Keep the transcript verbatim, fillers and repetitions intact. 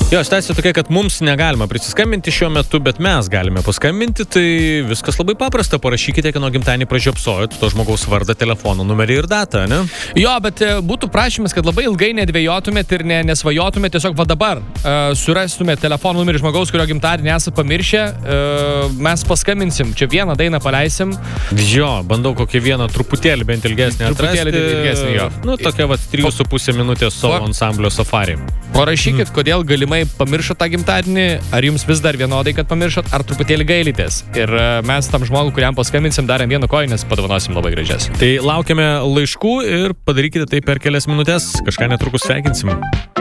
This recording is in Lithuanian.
Jo, situacija tokia, kad mums negalima prisiskambinti šiuo metu, bet mes galime paskambinti, tai viskas labai paprasta. Parašykite, kieno gimtadienį pražiopsojot, to žmogaus vardą, telefono numerį ir datą, ne? Jo, bet būtų prašymas, kad labai ilgai nedvėjotumėt ir ne, nesvajotumėt, tiesiog va dabar uh, surastumėt telefono numerį žmogaus, kurio gimtadienį esate pamiršę, uh, mes paskambinsim, čia vieną dainą paleisim. Jo, bandau kokį vieną truputėlį bent ilgesnį atrasti. Truputėlį ilgesnį, jo. Nu, tokia va trijų su pusė minutės solo ansamblio safari. Parašykit, mm. kodėl galimai pamiršot tą gimtadienį, ar jums vis dar vienodai, kad pamiršot, ar truputėlį gailitės. Ir mes tam žmogui, kuriam paskambinsim, darėm vieną kojinės, padovanosim labai gražias. Tai laukiame laiškų ir padarykite tai per kelias minutės, kažką netrukus sveikinsim.